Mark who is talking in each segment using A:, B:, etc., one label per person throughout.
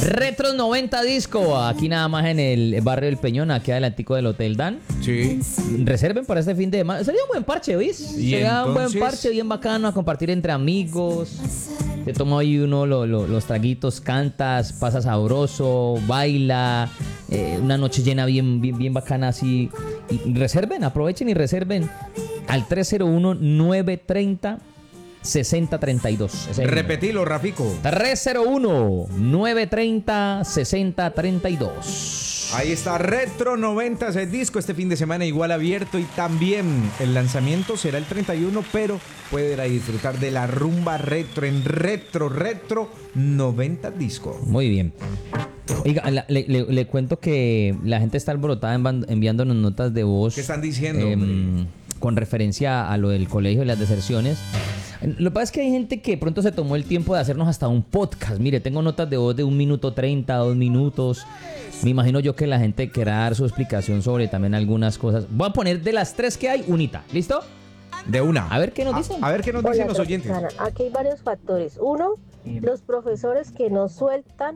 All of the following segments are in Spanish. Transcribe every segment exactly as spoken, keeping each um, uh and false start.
A: Retros noventa Disco, aquí nada más en el barrio del Peñón, aquí adelantico del Hotel Dan.
B: Sí.
A: Reserven para este fin de semana. Sería un buen parche, ¿oís? Sería un buen
B: entonces...
A: parche, bien bacano, a compartir entre amigos. Te toma ahí uno lo, lo, los traguitos, cantas, pasa sabroso, baila. Eh, una noche llena bien, bien, bien bacana así. Y reserven, aprovechen y reserven al tres cero uno, nueve tres cero, seis cero tres dos.
B: Repetilo, Rafico.
A: tres cero uno, nueve tres cero, seis cero tres dos.
B: Ahí está, Retro noventa el disco, este fin de semana igual abierto, y también el lanzamiento será el treinta y uno, pero puede ir a disfrutar de la rumba retro en Retro, Retro noventa Disco.
A: Muy bien. Oiga, le, le, le cuento que la gente está alborotada enviándonos notas de voz.
B: ¿Qué están diciendo?
A: Eh, con referencia a lo del colegio y las deserciones. Lo que pasa es que hay gente que pronto se tomó el tiempo de hacernos hasta un podcast. Mire, tengo notas de voz de un minuto treinta, dos minutos. Me imagino yo que la gente querrá dar su explicación sobre también algunas cosas. Voy a poner de las tres que hay, unita. ¿Listo?
B: De una.
A: A ver qué nos dicen.
B: A, a ver qué nos dicen los oyentes.
C: Aquí hay varios factores. Uno, los profesores que no sueltan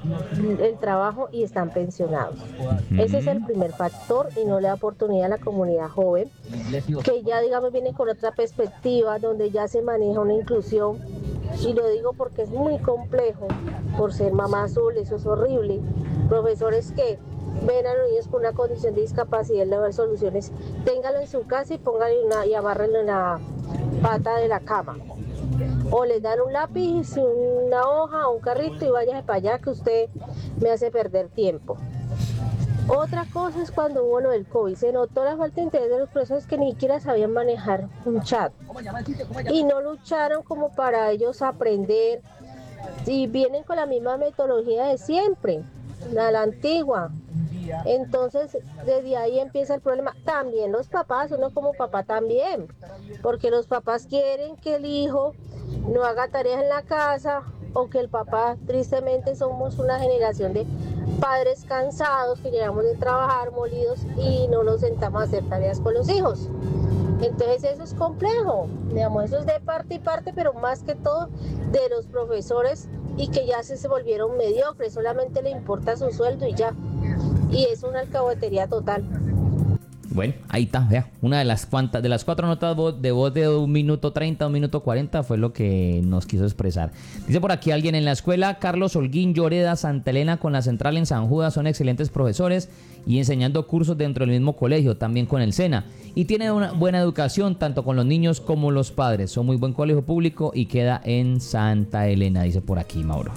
C: el trabajo y están pensionados. Uh-huh. Ese es el primer factor, y no le da oportunidad a la comunidad joven, que ya, digamos, viene con otra perspectiva, donde ya se maneja una inclusión. Y lo digo porque es muy complejo, por ser mamá azul, eso es horrible. Profesores que ven a los niños con una condición de discapacidad y le dan soluciones, téngalo en su casa y póngale una, y abárrenlo en la pata de la cama. O les dan un lápiz, una hoja o un carrito y váyase para allá, que usted me hace perder tiempo. Otra cosa es cuando hubo lo del COVID, se notó la falta de interés de los profesores, que ni siquiera sabían manejar un chat y no lucharon como para ellos aprender, y vienen con la misma metodología de siempre, la, la antigua. Entonces desde ahí empieza el problema. También los papás, uno como papá también, porque los papás quieren que el hijo no haga tareas en la casa, o que el papá, tristemente somos una generación de padres cansados que llegamos de trabajar molidos y no nos sentamos a hacer tareas con los hijos. Entonces eso es complejo, digamos, eso es de parte y parte, pero más que todo de los profesores, y que ya se, se volvieron mediocres, solamente le importa su sueldo y ya, y es una alcahuetería total.
A: Bueno, ahí está, vea, una de las cuantas, de las cuatro notas de voz de un minuto treinta, un minuto cuarenta fue lo que nos quiso expresar. Dice por aquí alguien: en la escuela Carlos Holguín Lloreda Santa Elena con la central en San Judas son excelentes profesores y enseñando cursos dentro del mismo colegio, también con el SENA, y tiene una buena educación tanto con los niños como los padres. Son muy buen colegio público y queda en Santa Elena, dice por aquí Mauro.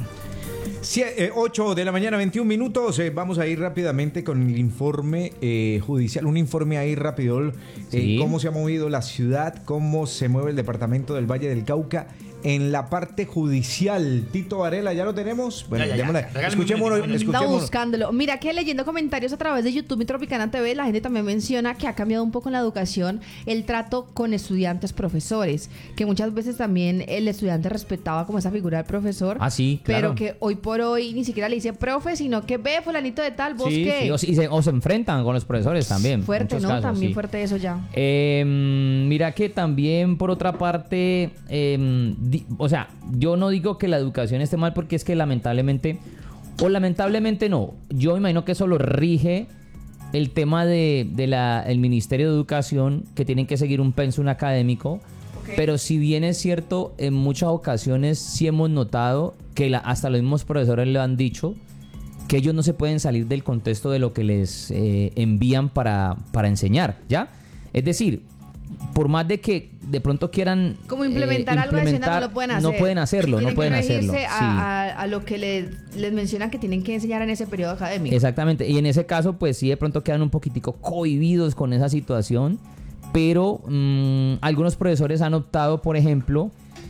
B: ocho de la mañana, veintiún minutos. Eh, vamos a ir rápidamente con el informe eh, judicial. Un informe ahí rápido. Eh, sí. Cómo se ha movido la ciudad, cómo se mueve el departamento del Valle del Cauca en la parte judicial. Tito Varela, ¿ya lo tenemos? Bueno,
D: ya, ya, ya.
B: Escuchémoslo.
E: Está buscándolo. Mira que leyendo comentarios a través de YouTube y Tropicana T V, la gente también menciona que ha cambiado un poco en la educación el trato con estudiantes, profesores, que muchas veces también el estudiante respetaba como esa figura del profesor.
A: Ah, sí, claro.
E: Pero que hoy por hoy ni siquiera le dice profe, sino que ve fulanito de tal, vos
A: sí,
E: qué.
A: Sí, o, y se, o se enfrentan con los profesores también.
E: Fuerte, ¿no?
A: Casos,
E: también
A: sí.
E: fuerte eso ya.
A: Eh, mira que también, por otra parte, eh, di, o sea, yo no digo que la educación esté mal, porque es que lamentablemente, o lamentablemente no, yo me imagino que eso lo rige el tema de, de la, el Ministerio de Educación, que tienen que seguir un pensum académico. Okay. Pero si bien es cierto, en muchas ocasiones sí hemos notado que la, hasta los mismos profesores le han dicho que ellos no se pueden salir del contexto de lo que les eh, envían para, para enseñar, ¿ya? Es decir, por más de que de pronto quieran
E: como implementar, eh, algo
A: implementar
E: no lo pueden hacer.
A: No pueden hacerlo,
E: tienen
A: no pueden
E: que
A: hacerlo.
E: A,
A: sí.
E: a, a lo que les, les mencionan que tienen que enseñar en ese periodo académico.
A: Exactamente, y en ese caso pues sí de pronto quedan un poquitico cohibidos con esa situación, pero mmm, algunos profesores han optado, por ejemplo,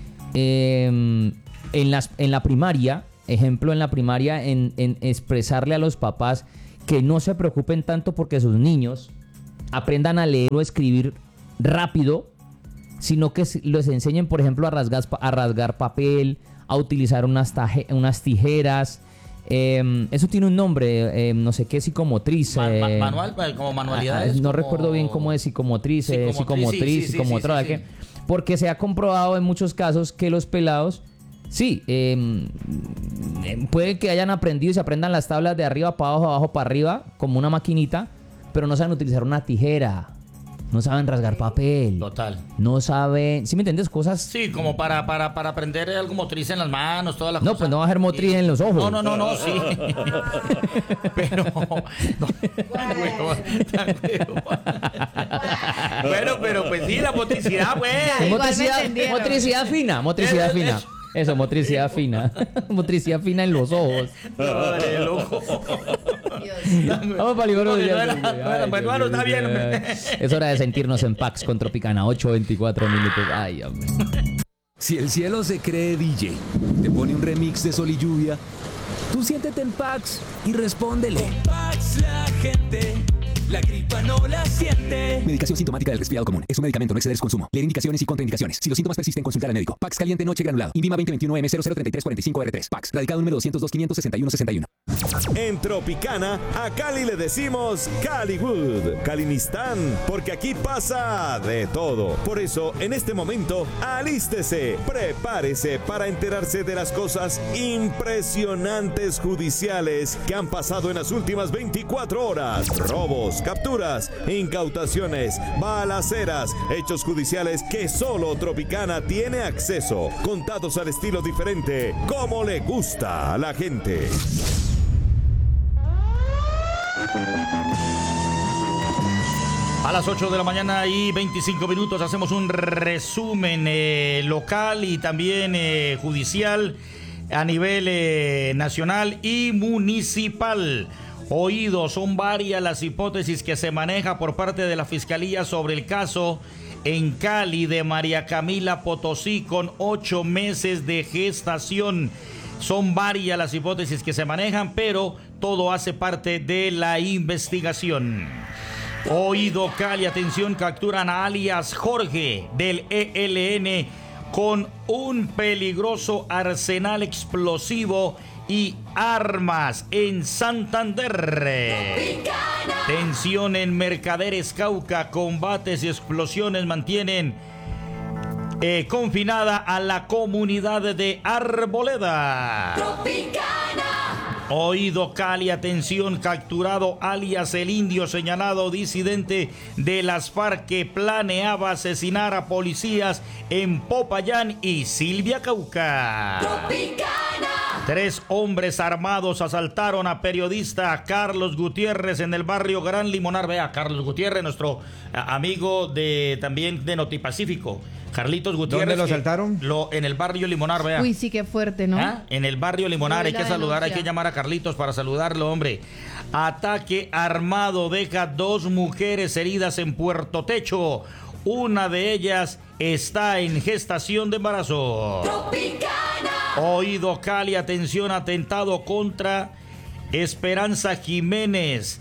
A: eh, en, las, en la primaria, ejemplo en la primaria, en, en expresarle a los papás que no se preocupen tanto porque sus niños aprendan a leer o escribir rápido, sino que les enseñen, por ejemplo, a rasgar, a rasgar papel, a utilizar unas, taje, unas tijeras. Eh, eso tiene un nombre, eh, no sé qué, psicomotriz.
D: Ma, ma,
A: eh,
D: manual, como manualidades.
A: No
D: como...
A: recuerdo bien cómo es psicomotriz, psicomotriz, psicomotriz,
D: sí, sí,
A: psicomotora,
D: sí, sí, sí, sí.
A: Porque se ha comprobado en muchos casos que los pelados, sí, eh, puede que hayan aprendido y se aprendan las tablas de arriba para abajo, abajo para arriba, como una maquinita, pero no saben utilizar una tijera. No saben rasgar papel.
D: Total.
A: No saben... ¿Sí me entiendes? Cosas...
D: Sí, como para, para, para aprender algo motriz en las manos, todas las
A: no,
D: cosas.
A: pues no va a ser motriz sí. en los ojos.
D: No, no, no, no, sí. Pero... No, tan huevón, tan huevón. Bueno, pero pues sí, la motricidad, güey.
A: Motricidad, motricidad fina, motricidad
D: Eso,
A: fina.
D: eso.
A: Eso, motricidad fina. Motricidad fina en los ojos.
D: No, el ojo.
A: Vamos para el libro de
D: Bueno, pues bueno, está bien.
A: Es hora de sentirnos en Pax con Tropicana, ocho veinticuatro minutos. Ay, hombre.
F: Si el cielo se cree D J, te pone un remix de Sol y Lluvia, tú siéntete en Pax y respóndele.
G: Con Pax la gente, la gripa no la siente.
F: Medicación sintomática del resfriado común. Es un medicamento, no exceder su consumo. Leer indicaciones y contraindicaciones. Si los síntomas persisten, consultar al médico. Pax caliente noche granulado. Invima veinte veintiuno M cero cero treinta y tres cuarenta y cinco R tres. Pax. Radicado número doscientos dos quinientos sesenta y uno sesenta y uno.
H: En Tropicana, a Cali le decimos Caliwood, Calinistán, porque aquí pasa de todo. Por eso, en este momento, alístese, prepárese para enterarse de las cosas impresionantes judiciales que han pasado en las últimas veinticuatro horas. Robos, capturas, incautaciones, balaceras, hechos judiciales que solo Tropicana tiene acceso, contados al estilo diferente, como le gusta a la gente.
D: A las ocho de la mañana y veinticinco minutos hacemos un resumen eh, local y también eh, judicial a nivel eh, nacional y municipal. Oído, son varias las hipótesis que se maneja por parte de la Fiscalía sobre el caso en Cali de María Camila Potosí con ocho meses de gestación. Son varias las hipótesis que se manejan, pero todo hace parte de la investigación. Oído, Cali, atención, capturan a alias Jorge del E L N con un peligroso arsenal explosivo y armas en Santander. Tensión en Mercaderes Cauca, combates y explosiones mantienen eh, confinada a la comunidad de Arboleda. Tropicana. Oído, Cali, atención, capturado alias El Indio, señalado disidente de las FARC que planeaba asesinar a policías en Popayán y Silvia, Cauca. Tropicana. Tres hombres armados asaltaron a periodista Carlos Gutiérrez en el barrio Gran Limonar. Vea, Carlos Gutiérrez, nuestro amigo de también de Notipacífico. Carlitos Gutiérrez.
B: ¿Dónde lo asaltaron?
D: Lo, en el barrio Limonar, vea.
E: Uy, sí, qué fuerte, ¿no?
D: ¿Ah? En el barrio Limonar, hay que saludar,
E: denuncia.
D: hay que llamar a Carlitos para saludarlo, hombre. Ataque armado deja dos mujeres heridas en Puerto Techo. Una de ellas está en gestación de embarazo. Tropicana. Oído, Cali, atención, atentado contra Esperanza Jiménez.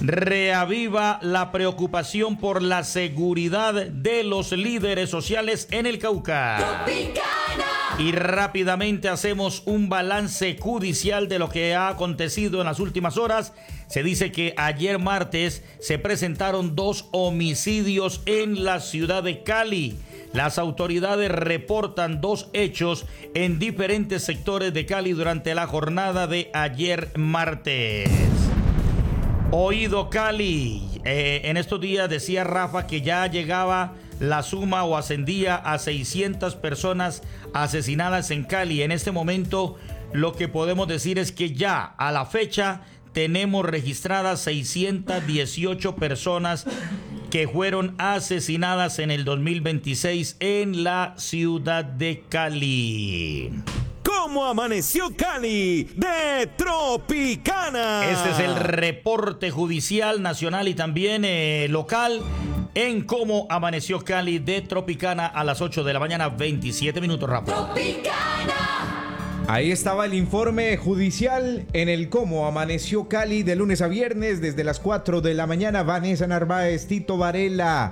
D: Reaviva la preocupación por la seguridad de los líderes sociales en el Cauca. Tropicana. Y rápidamente hacemos un balance judicial de lo que ha acontecido en las últimas horas. Se dice que ayer martes se presentaron dos homicidios en la ciudad de Cali. Las autoridades reportan dos hechos en diferentes sectores de Cali durante la jornada de ayer martes. Oído, Cali, eh, en estos días decía Rafa que ya llegaba la suma o ascendía a seiscientas personas asesinadas en Cali. En este momento lo que podemos decir es que ya a la fecha tenemos registradas seiscientas dieciocho personas que fueron asesinadas en el dos mil veintiséis en la ciudad de Cali.
H: ¿Cómo amaneció Cali de Tropicana?
D: Este es el reporte judicial nacional y también eh, local en cómo amaneció Cali de Tropicana a las ocho de la mañana, veintisiete minutos, rápido. Tropicana.
B: Ahí estaba el informe judicial en el cómo amaneció Cali de lunes a viernes desde las cuatro de la mañana. Vanessa Narváez, Tito Varela,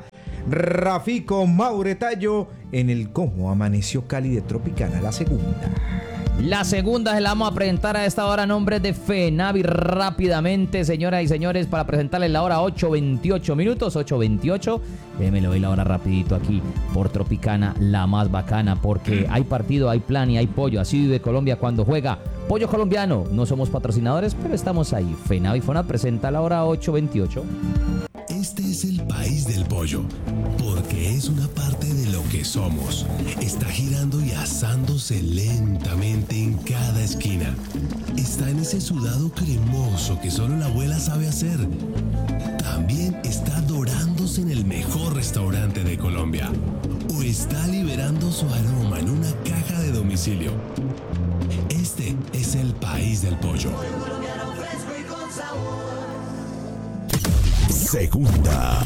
B: Rafico Mauretallo en el cómo amaneció Cali de Tropicana, la segunda.
A: La segunda se la vamos a presentar a esta hora, nombre de FENAVI, rápidamente, señoras y señores, para presentarles la hora ocho veintiocho minutos, ocho veintiocho. Déjeme le doy la hora rapidito aquí por Tropicana, la más bacana, porque hay partido, hay plan y hay pollo. Así vive Colombia cuando juega pollo colombiano. No somos patrocinadores, pero estamos ahí. FENAVI Fonat presenta la hora ocho veintiocho.
I: Este es el país del pollo, porque es una parte de lo que somos. Está girando y asándose lentamente en cada esquina. Está en ese sudado cremoso que solo la abuela sabe hacer. También está dorándose en el mejor restaurante de Colombia. O está liberando su aroma en una caja de domicilio. Este es el país del pollo.
H: Segunda.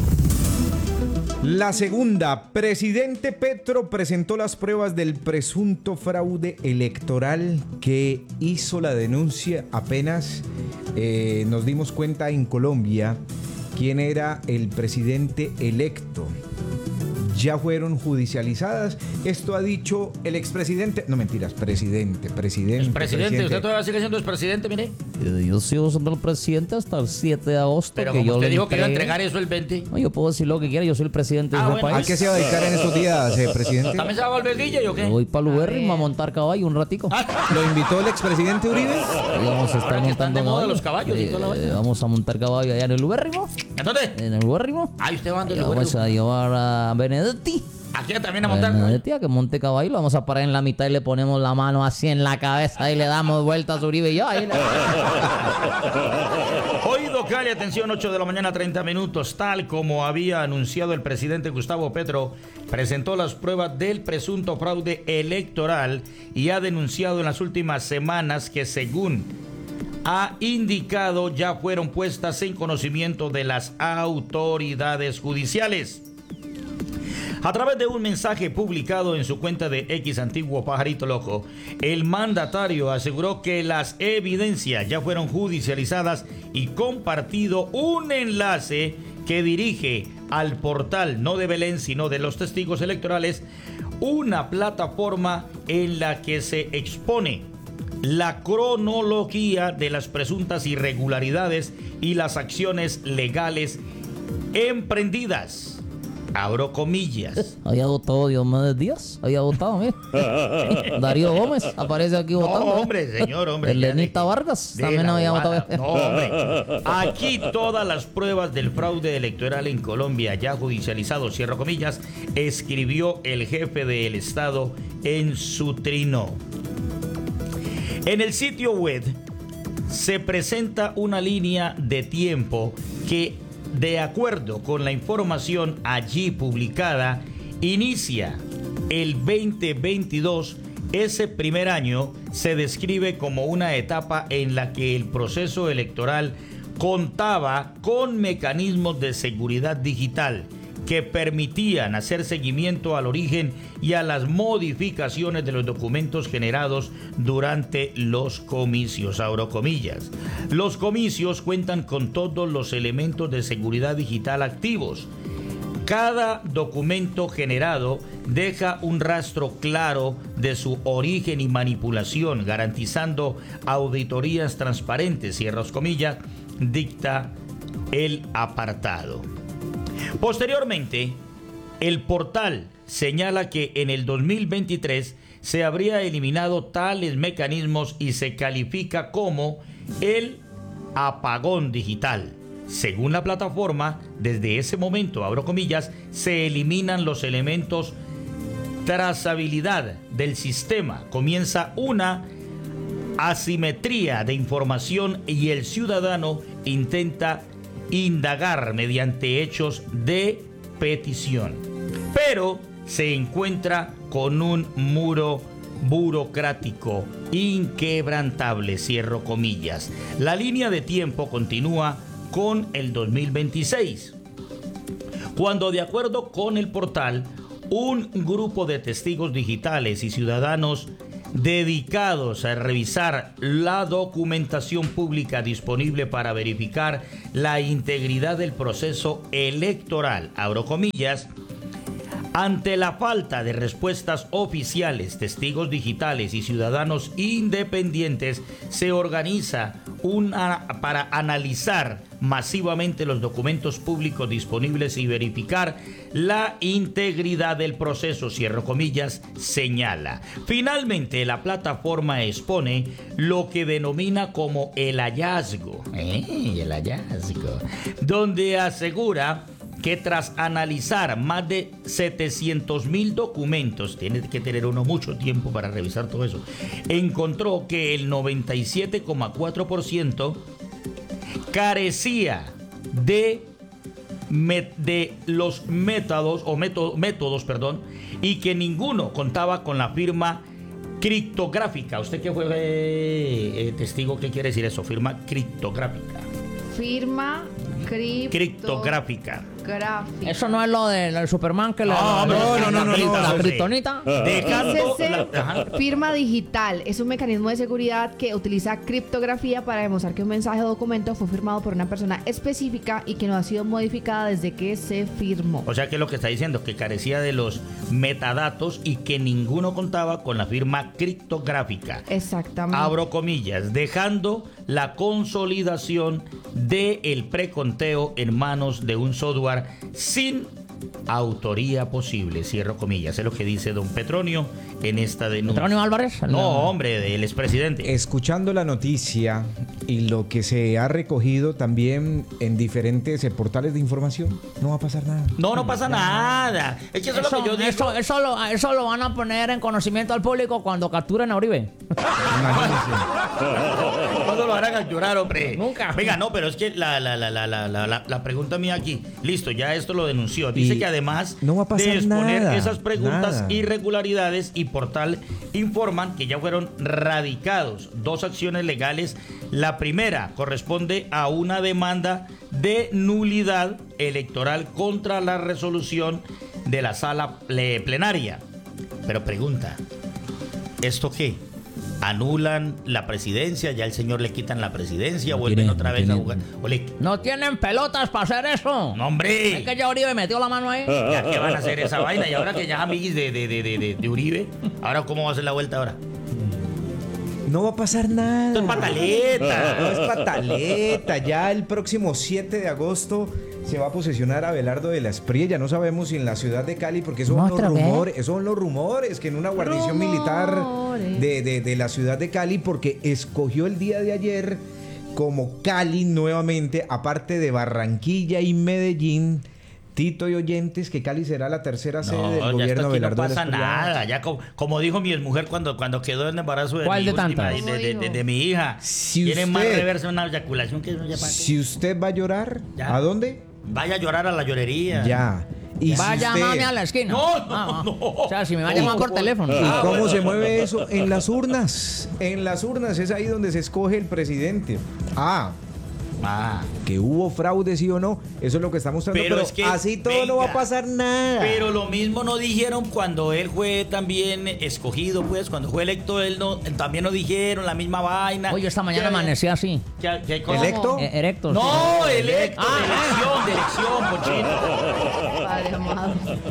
B: La segunda, presidente Petro presentó las pruebas del presunto fraude electoral que hizo la denuncia. Apenas eh, nos dimos cuenta en Colombia quién era el presidente electo. Ya fueron judicializadas. Esto ha dicho el expresidente. No, mentiras, presidente, presidente.
D: El presidente, presidente. Usted todavía sigue siendo expresidente, mire.
A: Yo sigo siendo el presidente hasta el siete de agosto.
D: Pero
A: que
D: como
A: yo
D: usted dijo
A: entregué.
D: que iba a entregar eso el veinte.
A: No, yo puedo decir lo que quiera, yo soy el presidente
D: Ah,
A: de este
D: bueno.
A: país.
B: ¿A qué se va a dedicar en estos días, eh, presidente?
D: ¿También se va a volver guilla o qué?
A: Yo voy para Luberri a montar caballo un ratico.
B: ¿Lo invitó el expresidente Uribe?
A: Ahí vamos a estar
D: Ahora que están
A: montando
D: de moda
A: caballo.
D: los caballos y toda la vaina.
A: Eh, vamos a montar caballo allá en el Luberrimo.
D: ¿En dónde?
A: En el Luberrimo.
D: Ahí usted va a andar
A: Y
D: el
A: vamos
D: lugar.
A: a llevar a Benedetti.
D: Aquí también a montar.
A: Benedetti a que monte caballo. Lo vamos a parar en la mitad y le ponemos la mano así en la cabeza y le damos vueltas a Uribe y yo. Ahí le...
D: Oído Cali, atención, ocho de la mañana, treinta minutos. Tal como había anunciado el presidente Gustavo Petro, presentó las pruebas del presunto fraude electoral y ha denunciado en las últimas semanas que, según ha indicado, ya fueron puestas en conocimiento de las autoridades judiciales. A través de un mensaje publicado en su cuenta de X, antiguo Pajarito Loco, el mandatario aseguró que las evidencias ya fueron judicializadas y compartido un enlace que dirige al portal, no de Belén, sino de los testigos electorales, una plataforma en la que se expone la cronología de las presuntas irregularidades y las acciones legales emprendidas. Abro comillas.
A: Había votado Diomedes Díaz. Había votado, mira. Darío Gómez aparece aquí votando.
D: No, hombre, señor, hombre.
A: Elenita Vargas también había votado.
D: No, hombre. Aquí todas las pruebas del fraude electoral en Colombia ya judicializado, cierro comillas, escribió el jefe del Estado en su trino. En el sitio web se presenta una línea de tiempo que, de acuerdo con la información allí publicada, inicia el veinte veintidós. Ese primer año se describe como una etapa en la que el proceso electoral contaba con mecanismos de seguridad digital que permitían hacer seguimiento al origen y a las modificaciones de los documentos generados durante los comicios, abro comillas. Los comicios cuentan con todos los elementos de seguridad digital activos. Cada documento generado deja un rastro claro de su origen y manipulación, garantizando auditorías transparentes, cierros comillas, dicta el apartado. Posteriormente, el portal señala que en el dos mil veintitrés se habría eliminado tales mecanismos y se califica como el apagón digital. Según la plataforma, desde ese momento, abro comillas, se eliminan los elementos trazabilidad del sistema. Comienza una asimetría de información y el ciudadano intenta indagar mediante hechos de petición, pero se encuentra con un muro burocrático inquebrantable, cierro comillas. La línea de tiempo continúa con el dos mil veintiséis, cuando, de acuerdo con el portal, un grupo de testigos digitales y ciudadanos dedicados a revisar la documentación pública disponible para verificar la integridad del proceso electoral, abro comillas, Ante la falta de respuestas oficiales, testigos digitales y ciudadanos independientes, se organiza una para analizar masivamente los documentos públicos disponibles y verificar la integridad del proceso, cierro comillas, señala. Finalmente, la plataforma expone lo que denomina como el hallazgo, ¿eh? el hallazgo, donde asegura que tras analizar más de setecientos mil documentos, tiene que tener uno mucho tiempo para revisar todo eso, encontró que el noventa y siete coma cuatro por ciento carecía de, met, de los métodos, o método, métodos, perdón, y que ninguno contaba con la firma criptográfica. ¿Usted qué fue eh, testigo? ¿Qué quiere decir eso? Firma criptográfica.
E: Firma cripto...
D: criptográfica.
E: Gráfica.
A: Eso no es lo del Superman que le
D: No,
A: la,
D: no,
A: la,
D: no, no,
A: la,
D: no,
A: la
D: no,
A: kriptonita.
D: Dejando
E: C C,
D: la- ajá.
E: firma digital es un mecanismo de seguridad que utiliza criptografía para demostrar que un mensaje o documento fue firmado por una persona específica y que no ha sido modificada desde que se firmó.
D: O sea que lo que está diciendo, que carecía de los metadatos y que ninguno contaba con la firma criptográfica.
E: Exactamente.
D: Abro comillas, dejando la consolidación del preconteo en manos de un software sin autoría posible, cierro comillas. Es lo que dice don Petronio en esta denuncia.
A: ¿Petronio Álvarez?
D: No, hombre, del expresidente.
B: Escuchando la noticia y lo que se ha recogido también en diferentes eh, portales de información, no va a pasar nada.
D: No, no pasa nada. Es que eso, es lo
A: Eso,
D: que yo digo.
A: eso, eso, lo, eso lo van a poner en conocimiento al público cuando capturen a Uribe.
D: ¿Cuándo lo harán a llorar, hombre?
A: Nunca.
D: Venga, no, pero es que la, la, la, la, la, la, la pregunta mía aquí, listo, ya esto lo denunció. Dice
B: Y
D: que además
B: no va a pasar
D: de exponer
B: nada,
D: esas preguntas,
B: nada.
D: irregularidades y Portal informan que ya fueron radicados dos acciones legales. La primera corresponde a una demanda de nulidad electoral contra la resolución de la sala ple- plenaria. Pero pregunta, ¿esto qué? ¿Anulan la presidencia? ¿Ya el señor le quitan la presidencia?
A: No
D: ¿Vuelven
A: tienen,
D: otra
A: no
D: vez
A: tienen.
D: a jugar? ¿O le-
A: No tienen pelotas para hacer eso.
D: ¡No, hombre!
A: Es que ya Uribe metió la mano ahí.
D: ¿Ya qué van a hacer esa vaina? Y ahora que ya es amiguis de, de, de, de, de- de Uribe, ¿ahora cómo va a ser la vuelta ahora?
B: No va a pasar nada.
D: Esto es pataleta.
B: No es pataleta. Ya el próximo siete de agosto se va a posesionar a Abelardo de la Espriella. No sabemos si en la ciudad de Cali, porque esos son los
A: ¿Otra vez?
B: rumores, esos son los rumores que en una guarnición militar
E: Rumores.
B: de, de, de la ciudad de Cali, porque escogió el día de ayer como Cali nuevamente, aparte de Barranquilla y Medellín. Tito y oyentes, que Cali será la tercera sede
D: No,
B: del
D: ya
B: gobierno
D: esto
B: de
D: aquí no
B: Abelardo de la
D: pasa
B: Espriella.
D: nada. Ya como, como dijo mi exmujer cuando, cuando quedó en embarazo de,
A: ¿Cuál
D: mi
A: de
D: última-
A: tantas?
D: de, de- de- de mi hija.
B: Si
D: Tiene más
B: usted-
D: reversa una eyaculación que no sepa qué.
B: Si usted va a llorar,
D: Ya.
B: ¿a dónde?
D: Vaya a llorar a la llorería.
B: Ya. Y si
A: Va a
B: usted-
A: llamarme a la esquina.
D: No, no,
A: Ah, ah.
D: no.
A: O sea, si me va a llamar por teléfono.
B: ¿Y
A: Ah,
B: cómo se mueve eso? En las urnas. En las urnas es ahí donde se escoge el presidente. Ah,
D: Ah.
B: que hubo fraude, sí o no. Eso es lo que está mostrando.
D: Pero
B: Pero,
D: es que,
B: así todo
D: venga,
B: no va a pasar nada.
D: Pero lo mismo no dijeron cuando él fue también escogido, pues, cuando fue electo, él no, también no dijeron la misma vaina.
A: Oye, esta mañana
D: Que-
A: amanecí así.
D: que- que- ¿cómo?
B: ¿Electo?
A: Eh, erecto.
D: No,
A: sí.
D: electo,
A: Ah,
D: de elección, de elección, Pochito.
E: Padre amado.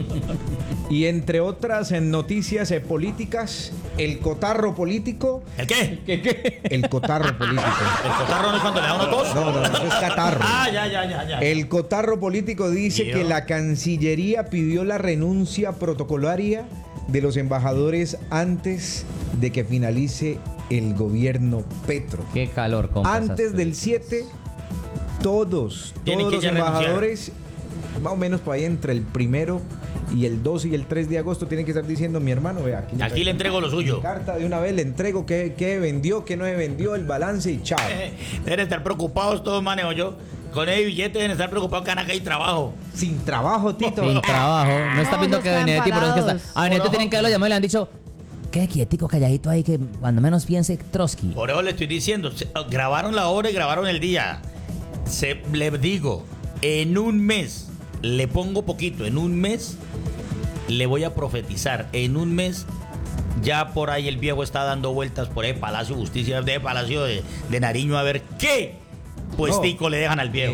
B: Y entre otras en noticias eh, políticas, el cotarro político.
D: ¿El qué?
B: El cotarro político.
D: ¿El cotarro no es cuando le da una tos?
B: No, no, eso es catarro.
D: Ah, ya, ya, ya, ya.
B: El cotarro político dice
D: Tío.
B: que la Cancillería pidió la renuncia protocolaria de los embajadores antes de que finalice el gobierno Petro.
A: Qué calor, compa.
B: Antes del siete, todos,
D: Tienen
B: todos
D: que
B: los
D: ya renunciar.
B: embajadores, más o menos por ahí entre el primero y el dos y el tres de agosto, tienen que estar diciendo, mi hermano, vea, aquí,
D: Aquí le entrego lo suyo.
B: carta de una vez, le entrego qué, qué vendió, qué no se vendió, el balance y chao.
D: Deben estar preocupados todos, manejo yo. Con el billete deben estar preocupados que acá hay trabajo.
B: Sin trabajo, Tito.
A: Sin trabajo. No está
E: No,
A: viendo
E: no
A: que
E: están
A: Benedetti, pero es que está.
E: parados.
A: A Benedetti
D: Por
A: tienen que haberlo llamado y le han dicho, quede quietico, calladito ahí, que cuando menos piense Trotsky.
D: Por eso le estoy diciendo, se- grabaron la hora y grabaron el día. Se, le digo, en un mes, le pongo poquito, en un mes le voy a profetizar. En un mes ya por ahí el viejo está dando vueltas por el Palacio de Justicia, de Palacio de, de Nariño, a ver qué puestico le dejan al viejo.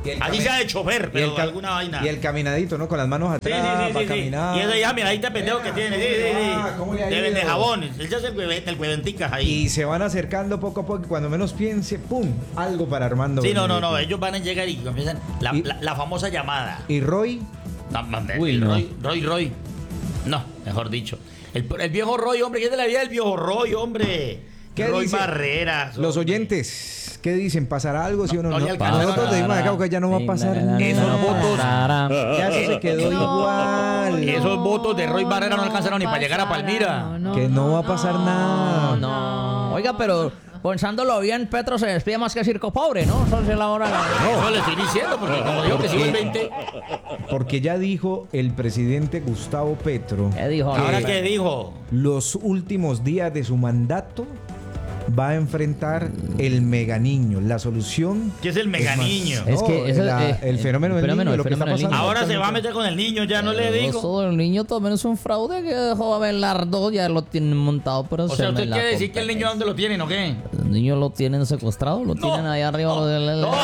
D: Allí se ha de chofer, pero
B: y el,
D: alguna vaina.
B: Y el caminadito, ¿no? Con las manos
D: Sí,
B: atrás,
D: sí, sí,
B: va
D: sí, sí.
B: caminando.
D: Y eso ya, mira, ahí está el pendejo que tiene. Sí, sí, sí.
B: Ah, ¿cómo le ha
D: Deben de
B: ido?
D: jabón. Él ya es el hueve- el hueventicas ahí.
B: Y se van acercando poco a poco y cuando menos piense, ¡pum! Algo para Armando.
D: Sí, no, no, no.
B: Benedetti.
D: Ellos van a llegar y comienzan la,
B: Y-
D: la, la famosa llamada.
B: Y Roy,
D: No, no,
A: Uy,
D: el
A: no.
D: Roy, Roy, Roy. No, mejor dicho. El, el viejo Roy, hombre. ¿Qué es de la vida del viejo Roy, hombre?
B: ¿qué
D: Roy
B: dice?
D: Barreras.
B: Los
D: hombre.
B: oyentes, ¿qué dicen? ¿Pasará algo, sí o no?
D: no
B: No,
D: le alcanza.
B: Nosotros decimos acá que ya no va a pasar nada.
D: Esos votos-
B: Ya eso se quedó
E: No,
B: igual.
D: Esos votos de Roy Barrera no
E: no
D: alcanzaron ni para llegar a
E: pasará,
D: Palmira.
E: no, no,
B: Que no
E: no,
B: va a pasar
E: no,
B: nada.
A: No. Oiga, pero pensándolo bien, Petro se despide más que circo pobre, ¿no? Eso es la hora.
D: Eso le estoy diciendo, porque como digo que si
B: Porque-
D: el veinte.
B: Porque ya dijo el presidente Gustavo Petro
A: ¿Qué dijo?
D: ¿Ahora
A: Que-
D: qué dijo?
B: los últimos días de su mandato va a enfrentar el mega niño. La solución
D: ¿Qué es el mega niño?
A: Es que
B: No,
A: eso-
B: la-
A: eh,
B: el fenómeno del niño,
A: el
B: lo que está
A: fenómeno del niño.
B: pasando.
D: Ahora se va a meter con el niño, ya no le digo.
A: Eso del niño también es un fraude que dejó Abelardo, ya lo tienen montado, pero
D: O sea, ¿usted quiere decir que el niño dónde lo tienen o qué?
A: El niño lo tienen secuestrado, lo tienen ahí arriba. lo del-
D: No,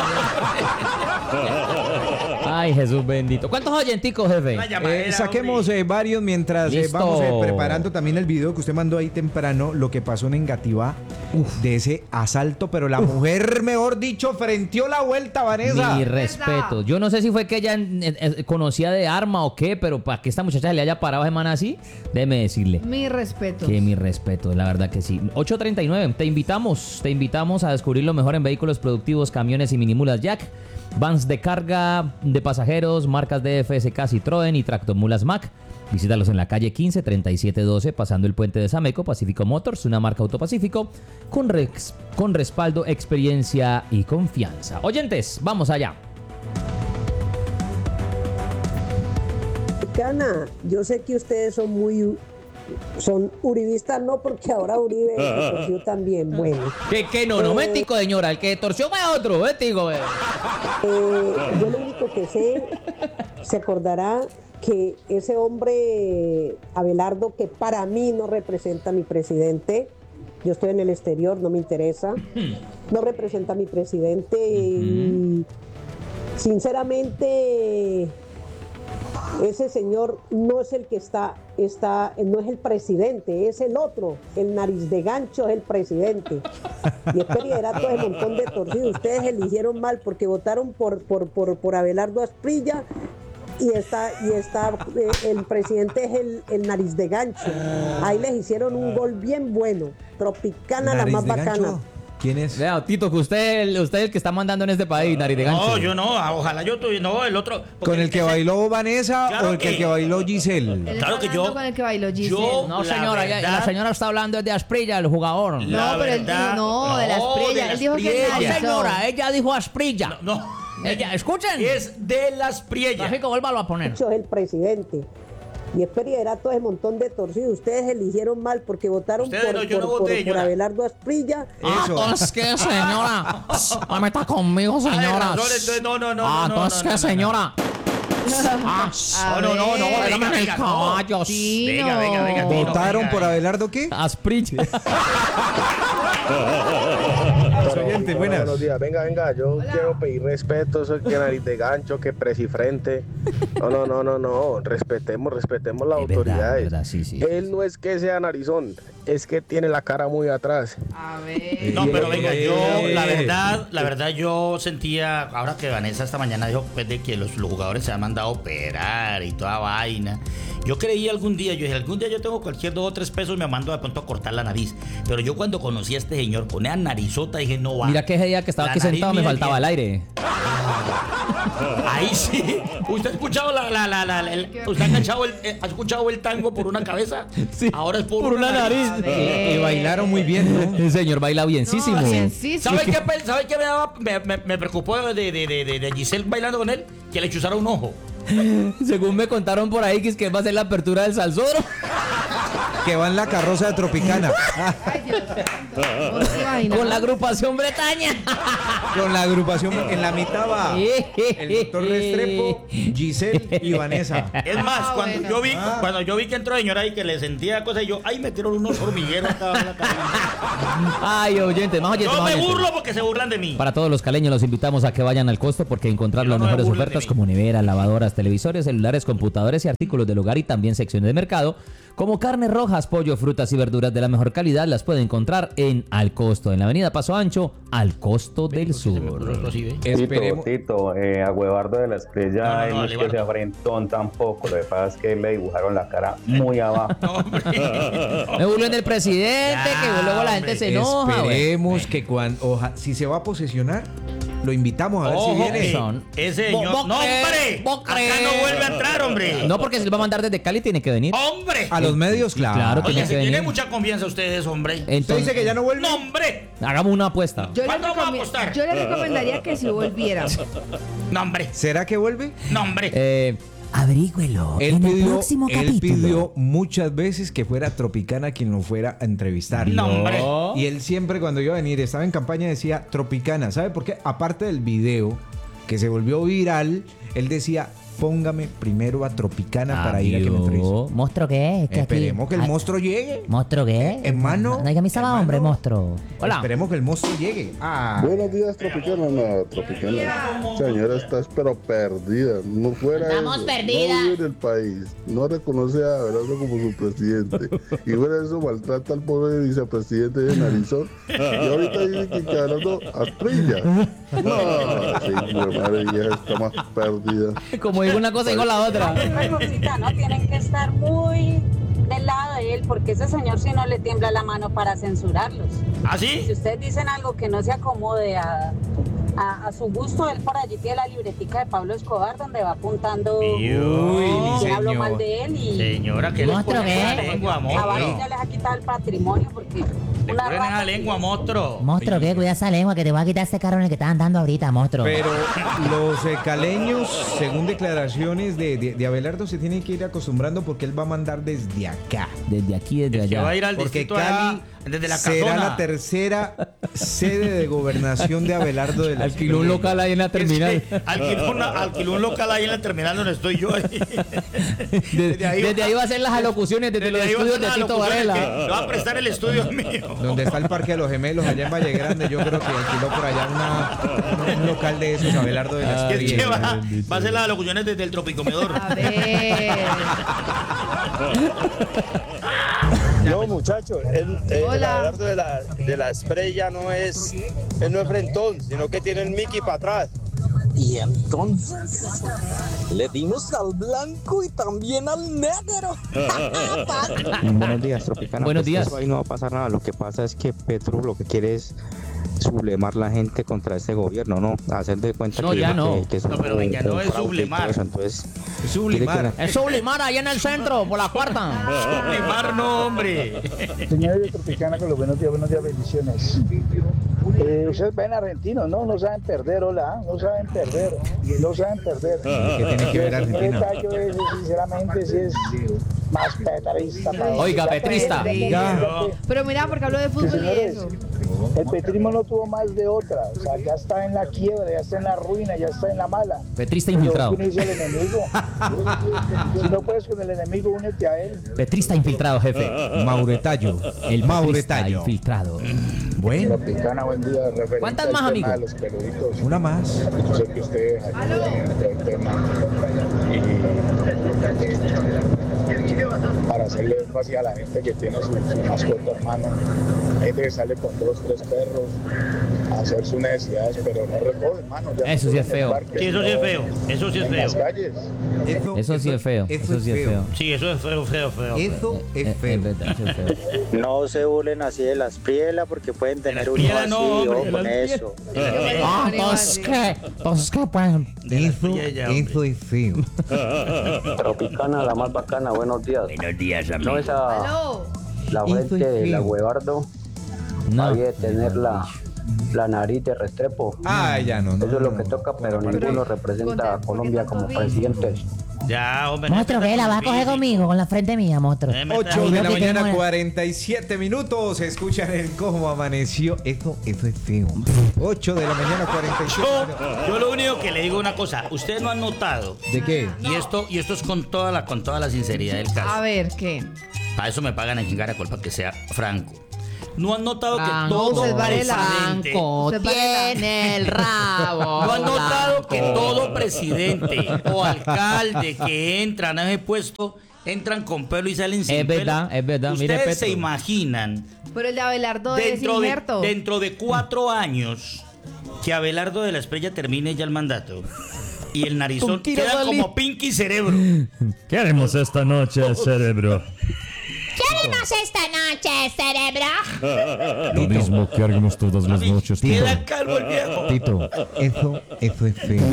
A: Ay, Jesús bendito. ¿Cuántos oyenticos, jefe?
D: Una llamadera,
B: Eh, saquemos
D: hombre.
B: eh, varios mientras eh,
A: Listo.
B: vamos eh, preparando también el video que usted mandó ahí temprano, lo que pasó en Engativá, de ese asalto, pero la mujer, mejor dicho, frenteó la vuelta, Vanessa.
A: Mi respeto. Yo no sé si fue que ella eh, eh, conocía de arma o qué, pero para que esta muchacha se le haya parado a semana así, déjeme decirle.
E: Mi respeto.
A: Que mi respeto, la verdad que sí. ocho treinta y nueve, te invitamos, te invitamos a descubrir lo mejor en vehículos productivos, camiones y minimulas Jack, vans de carga de pasajeros, marcas de F S K, Citroën y Tractomulas Mack. Visítalos en la calle quince treinta y siete doce, pasando el puente de Sameco, Pacífico Motors, una marca Autopacífico, con, rex- con respaldo, experiencia y confianza. Oyentes, vamos allá.
J: Cana, yo sé que ustedes son muy son uribistas, no, porque ahora Uribe se torció también. Bueno,
A: Que, que no, no, mentico, señora. El que torció fue otro, mentico. eh.
J: eh, yo lo único que sé, se acordará que ese hombre Abelardo, que para mí no representa a mi presidente, yo estoy en el exterior, no me interesa, no representa a mi presidente y sinceramente ese señor no es el que está, está, no es el presidente, es el otro, el nariz de gancho es el presidente. Y espera, y era todo el montón de torcidos. Ustedes eligieron mal porque votaron por, por, por, por Abelardo Asprilla y está, y está eh, el presidente es el, el nariz de gancho. Ahí les hicieron un gol bien bueno. Tropicana, la
B: Nariz
J: más
B: de
J: bacana.
B: gancho. ¿Quién es?
A: Vea, Tito, que usted, usted es el que está mandando en este país, nariz de gancho.
D: No, yo no, ah, ojalá yo tuviera, no, el otro. porque
B: ¿Con el que
D: ese-
B: bailó Vanessa
D: Claro
B: o el que,
D: que-
B: que bailó
E: Él
B: Giselle?
E: está
D: Claro que
E: hablando
D: yo-
E: con el que bailó Giselle.
D: yo-
A: No,
D: La
A: señora, ya-
D: verdad-
A: la señora está hablando de Asprilla, el jugador.
D: La
E: No, pero él
D: verdad-
E: dijo, no, de las
D: no,
E: Asprilla.
D: de
E: Él
D: las
E: dijo que
D: Asprilla.
A: No,
E: analizó.
A: señora, ella dijo Asprilla.
D: No,
A: Ella, escuchen.
D: es de las priellas.
A: Tráfico, vuélvalo a poner.
J: Es el presidente. Y espera, y era todo ese montón de torcidos. Ustedes eligieron mal porque votaron
D: Ustedes
J: por,
D: no, yo
J: por-
D: no
J: por-
D: voté,
J: por
D: señora.
J: Abelardo Asprilla.
A: Ah,
B: Eso.
A: entonces qué, señora. No me está conmigo,
D: Ay,
A: señora.
D: razón, entonces, no, no, no,
A: Ah,
D: no,
A: entonces
D: no,
A: qué,
D: no, no,
A: señora. Ah,
E: A
D: No, no, no, no,
E: ver.
A: Pégame en el
D: venga, no.
A: caballo.
E: Sí,
D: Venga,
E: no.
D: venga, venga, Tino.
B: ¿Votaron
D: venga,
B: por
D: venga.
B: Abelardo qué?
A: Asprilla.
B: Los oyentes, buenas.
K: Buenos días, venga, venga, yo quiero pedir respeto, soy que nariz de gancho, que presifrente. No, no, no, no, no, respetemos, respetemos las
A: Es verdad,
K: autoridades.
A: verdad, sí, sí.
K: Él no es que sea narizón, es que tiene la cara muy atrás.
E: A ver.
D: No, pero venga, yo, la
B: Eh.
D: verdad, la verdad, yo sentía, ahora que Vanessa esta mañana dijo pues, de que los, los jugadores se han mandado a operar y toda vaina. Yo creí algún día, yo dije, algún día yo tengo cualquier dos o tres pesos, me mando de pronto a cortar la nariz. Pero yo cuando conocí a este señor, ponía narizota, dije, no va.
A: Mira que ese día que estaba
D: La
A: aquí
D: nariz
A: sentado me
D: mía
A: faltaba el
D: bien.
A: aire.
D: Ahí sí. ¿Usted ha escuchado la, la, la, la- el- ¿usted ha escuchado el, eh, ha escuchado el tango por una cabeza?
A: Sí.
D: Ahora es por,
A: Por una nariz.
E: A ver.
B: Y bailaron muy bien, ¿no?
A: El señor baila bienísimo.
E: No, bienísimo.
D: ¿Sabe qué, pe- ¿sabe qué me, daba- me, me, me preocupó de, de, de, de, de Giselle bailando con él? Que le chuzara un ojo.
A: Según me contaron por ahí que es que va a ser la apertura del Salsoro.
B: que va en la carroza de Tropicana.
E: Ay, Dios santo. ¿Vos te imaginas?
A: Con la agrupación Bretaña.
B: Con la agrupación, en la mitad va el doctor Restrepo, Giselle y Vanessa.
D: Es más,
E: Ah,
D: cuando
E: bueno.
D: yo vi
B: Ah.
D: cuando yo vi que entró señora y que le sentía cosas, yo, ay, metieron unos hormigueros acá en la cabeza.
A: Ay, oyentes, más oyentes,
D: Yo
A: más
D: me
A: oyentes.
D: burlo porque se burlan de mí.
A: Para todos los caleños los invitamos a que vayan al Costo porque encontrar
D: Yo
A: las
D: no me
A: mejores
D: burlo de
A: ofertas
D: mí.
A: como neveras, lavadoras, televisores, celulares, computadores y artículos del hogar y también secciones de mercado como carnes rojas, pollo, frutas y verduras de la mejor calidad las pueden encontrar en Al Costo, en la avenida Paso Ancho, Al Costo del Sur.
B: Esperemos.
L: Tito, eh, a Huevardo de la Estrella,
D: No, no,
L: él
D: no,
L: no es que
D: Levardo.
L: sea frentón tampoco, lo que pasa es que le dibujaron la cara muy abajo.
A: Me burlen del presidente,
D: Ya,
A: que luego la gente
D: hombre.
A: se enoja. güey.
B: Esperemos que cuando, oja- si se va a posesionar, lo invitamos a ver
D: Ojo,
B: si viene.
D: que
A: Son.
D: ese
A: Vos-
D: señor.
A: vos
D: ¡No,
A: crees,
D: hombre!
A: vos
D: Acá
A: crees.
D: no vuelve a entrar, hombre.
A: No, porque se lo va a mandar desde Cali, tiene que venir.
D: ¡Hombre!
B: A los medios, claro.
A: Claro,
D: Oye,
A: tiene
D: si
A: que
D: tienen
A: venir.
D: mucha confianza ustedes, hombre.
B: ¿Usted
A: Entonces,
B: dice que ya no vuelve?
D: ¡No, hombre!
A: hagamos una apuesta.
E: Yo le,
D: ¿Cuándo vamos a
E: recomi-
D: apostar?
E: yo le recomendaría que si volviera.
D: ¡No, hombre!
B: ¿Será que vuelve?
D: ¡No, hombre!
A: Eh,
M: Averígüelo
B: Él
M: en el
B: pidió,
M: próximo
B: él
M: capítulo.
B: pidió muchas veces que fuera Tropicana quien lo fuera a entrevistar.
D: No, hombre.
B: Y él siempre cuando iba a venir, estaba en campaña, decía Tropicana. ¿Sabe por qué? Aparte del video que se volvió viral, él decía, póngame primero a Tropicana para ir a que me entreviste.
M: ¿Monstruo qué? Es que aquí-
B: Esperemos que el
M: Ay,
B: monstruo llegue.
M: ¿Monstruo qué?
B: Hermano,
M: No hay camisa va,
B: hermano.
M: hombre, monstruo.
A: Hola.
B: Esperemos que el monstruo llegue. Ah.
N: Buenos días, Tropicana. No, Tropicana. Señora, estás pero perdida. No fuera
M: Estamos
N: eso.
M: perdidas.
N: No vive en el país. No reconoce a Abelardo como su presidente. Y fuera eso, maltrata al pobre vicepresidente de Narizón. Y ahorita dice que, que Abelardo atrilla. No, señor, madre vieja, está más perdida.
A: como digo una cosa, digo la otra.
O: Cosita, ¿no? Tienen que estar muy del lado de él, porque ese señor si no le tiembla la mano para censurarlos.
D: ¿Ah, sí?
O: Si ustedes dicen algo que no se acomode a, a, a su gusto, él por allí tiene la libretica de Pablo Escobar donde va apuntando
D: Uy,
O: quién habló
B: señor.
O: mal de él y
D: Señora, que le
M: Monstruo,
D: ponen
M: ¿qué?
D: la lengua,
O: a Vargas
D: monstruo.
O: ya les ha quitado el patrimonio porque
D: Le
O: una
D: ponen la
O: rata
D: lengua,
O: que-
D: monstruo.
M: Monstruo, ¿qué? Cuida esa lengua que te voy a quitar ese carro en el que están dando ahorita, monstruo.
B: Pero los eh, caleños, según declaraciones de, de, de Abelardo, se tienen que ir acostumbrando porque él va a mandar desde acá.
A: Desde aquí, desde
D: Que
A: allá.
D: va a ir al
B: Porque
D: distrito
B: Cali
D: allá, desde la
B: será
D: casona.
B: la tercera sede de gobernación de Abelardo de la
A: Alquiló un local ahí en la terminal.
D: Es que alquiló, una- alquiló un local ahí en la terminal donde estoy yo.
A: Desde, desde ahí va a hacer las alocuciones desde, los
D: ahí va a
A: estudios
D: ser
A: de
D: la
A: Tito
D: locución,
A: Varela.
D: que le va a prestar el estudio mío.
B: Donde está el Parque de los Gemelos, allá en Valle Grande, yo creo que alquiló por allá una, un local de esos, Abelardo de la
D: Que es que
B: Estrella.
D: va, va a hacer las locuciones desde el tropicomedor.
E: A ver.
P: No, muchacho, él, él,
E: Hola.
P: el Abelardo de la, de la Estrella no es, él no es frentón, sino que tiene el Mickey para atrás.
Q: Y entonces le dimos al blanco y también al negro.
L: Buenos días, Tropicana.
A: Buenos
L: Pues
A: días.
L: eso ahí no va a pasar nada. Lo que pasa es que Petro lo que quiere es sublemar la gente contra este gobierno, ¿no? Hacer de cuenta
A: No,
L: que,
A: ya
L: que-
A: no.
L: que es
D: No, pero venga, no es
L: fraude y todo
D: sublemar.
L: eso. Entonces,
B: Es sublimar.
L: quiere que
A: Es Sublimar ahí en el centro, por la cuarta.
D: Sublimar no, hombre.
P: Señores de Tropicana, con los buenos días, buenos días, bendiciones. Eh, ustedes ven argentinos, ¿no? No saben perder, hola, no saben perder, no saben perder.
B: ¿Qué tiene que ver Argentina?
P: El Gallo ese, sinceramente, sí es más petrista. para-
A: Oiga, petrista.
B: Oiga.
E: Pero mira, porque hablo de fútbol y eso.
P: El petrismo no tuvo más de otra, o sea, ya está en la quiebra, ya está en la ruina, ya está en la mala.
A: Petrista
P: Pero
A: infiltrado.
P: unirse al enemigo. Si no puedes con el enemigo, únete a él.
A: Petrista infiltrado, jefe.
B: Mauretayo.
A: El
B: Mauro
A: petrista
B: Tallo.
A: infiltrado.
B: Bueno,
P: Tropicana, buen día. Referente
A: ¿Cuántas
P: al
A: más,
P: tema
A: amigo?
P: de los peluditos.
B: una más.
P: Yo sé que ustedes ayudan en todo el tema y para hacerle énfasis a la gente que tiene su, su mascota, hermano. Hay gente que sale con dos, tres perros a hacer sus necesidades, pero no recoge, hermano. Ya
A: Eso sí es
P: en el
A: feo.
P: parque,
D: Sí, eso sí es
P: no
D: feo. Eso sí es
P: en las
D: feo.
P: calles.
A: Eso sí es feo. Eso sí es feo.
D: Sí, eso es feo, feo, feo.
B: Eso es
A: Eh,
B: feo.
A: Es verdad, eso es feo.
P: No se burlen así de las prielas porque pueden tener uno
D: prielas
P: así,
D: no, hombre,
P: ojo
D: de
P: con
D: las
P: eso.
A: Ah, pues qué, pues qué, pues.
B: Eso,
D: friega, hombre.
B: eso es feo.
L: Tropicana, la más bacana, buenos días.
D: Buenos días,
L: No, esa,
E: Aló.
L: la
B: Eso
L: frente
B: es
L: de la
B: feo.
L: Huevardo,
A: No.
L: había de tener la, la nariz de Restrepo.
B: Ah, ya no. no
L: Eso es lo
B: no,
L: que
B: no.
L: toca, pero ninguno representa a Colombia como presidente.
D: Ya, hombre.
M: Monstruo,
D: no
M: ¿qué? ¿La vas a coger conmigo, con la frente mía, monstruo?
B: ocho de la mañana, cuarenta y siete minutos. Escuchan el cómo amaneció. Esto, esto es feo. ocho de la mañana, cuarenta y siete minutos.
D: Yo, yo lo único que le digo una cosa. Ustedes no han notado.
B: ¿De qué?
D: Y esto, y esto es con toda la, con toda la sinceridad del caso.
E: A ver, ¿qué?
D: Para eso me pagan en Jingaracol, para que sea franco. ¿No han notado que
E: Franco,
D: todo
E: usted
D: presidente...
E: Franco tiene el rabo
D: ¿No han notado
E: blanco?
D: que todo presidente o alcalde que entran a ese puesto entran con pelo y salen sin
A: Es verdad,
D: pelo?
A: es verdad. Mire,
D: Ustedes se
A: Petro.
D: imaginan
E: Pero el de Abelardo es
D: dentro de,
E: injerto.
D: dentro de cuatro años que Abelardo de la Espriella termine ya el mandato y el narizón
A: Un tiro
D: queda
A: salí.
D: como Pinky Cerebro.
R: ¿Qué haremos esta noche, cerebro?
M: ¿Qué haremos esta noche, cerebro?
R: Lo mismo que haremos todas las noches, Tito.
D: Queda calvo el viejo.
B: Tito, eso, eso es feo.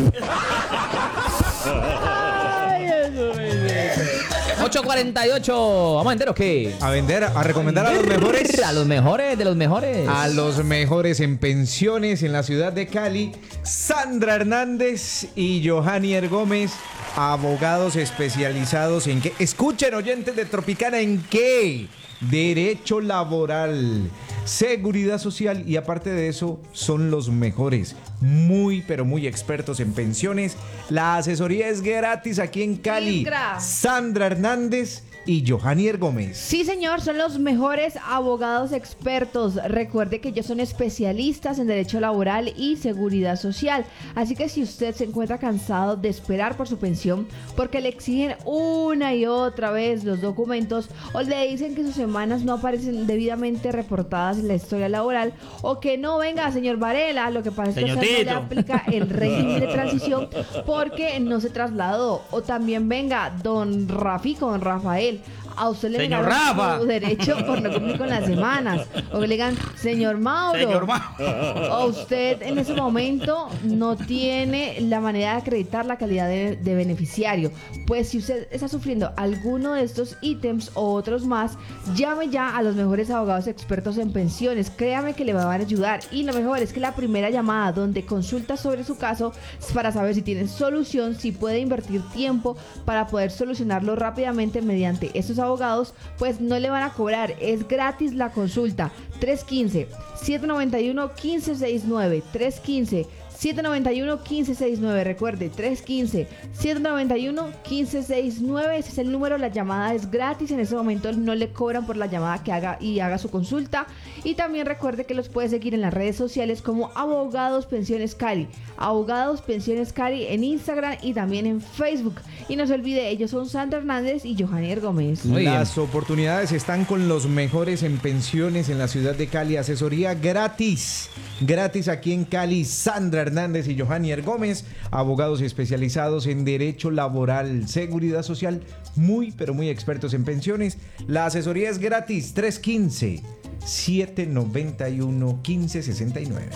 A: ocho cuarenta y ocho. ¿Vamos a vender o qué?
B: A vender, a recomendar a los mejores.
A: A los mejores de los mejores.
B: A los mejores en pensiones en la ciudad de Cali, Sandra Hernández y Johannier Gómez, abogados especializados en qué. Escuchen, oyentes de Tropicana, ¿en qué? Derecho laboral, seguridad social y aparte de eso son los mejores, muy pero muy expertos en pensiones. La asesoría es gratis aquí en Cali.
E: Isgra.
B: Sandra Hernández y Johannier Gómez.
E: Sí, señor, son los mejores abogados expertos. Recuerde que ellos son especialistas en derecho laboral y seguridad social. Así que si usted se encuentra cansado de esperar por su pensión porque le exigen una y otra vez los documentos o le dicen que sus semanas no aparecen debidamente reportadas en la historia laboral o que no venga, señor Varela, lo que pasa es que
D: Señor
E: usted no le
D: Tito.
E: aplica el régimen de transición porque no se trasladó. O también venga, don Rafico, don Rafael, a usted le
D: Señor
E: negaron
D: Rafa.
E: su derecho por no cumplir con las semanas. O que le digan, señor Mauro,
D: Señor Mauro.
E: o usted en ese momento no tiene la manera de acreditar la calidad de, de beneficiario. Pues si usted está sufriendo alguno de estos ítems o otros más, llame ya a los mejores abogados expertos en pensiones. Créame que le van a ayudar. Y lo mejor es que la primera llamada donde consulta sobre su caso es para saber si tiene solución, si puede invertir tiempo para poder solucionarlo rápidamente mediante estos abogados, pues no le van a cobrar, es gratis la consulta. Tres uno cinco, siete nueve uno, uno cinco seis nueve, tres uno cinco, siete nueve uno, uno cinco seis nueve. Recuerde, tres uno cinco, siete nueve uno, uno cinco seis nueve. Ese es el número, la llamada es gratis. En ese momento no le cobran por la llamada que haga y haga su consulta. Y también recuerde que los puede seguir en las redes sociales como Abogados Pensiones Cali. Abogados Pensiones Cali en Instagram y también en Facebook. Y no se olvide, ellos son Sandra Hernández y Johannier Gómez.
A: Muy bien.
B: Las oportunidades están con los mejores en pensiones en la ciudad de Cali. Asesoría gratis. Gratis aquí en Cali. Sandra Hernández y Johannier Gómez, abogados especializados en derecho laboral, seguridad social, muy pero muy expertos en pensiones. La asesoría es gratis. Tres uno cinco, siete nueve uno, uno cinco seis nueve.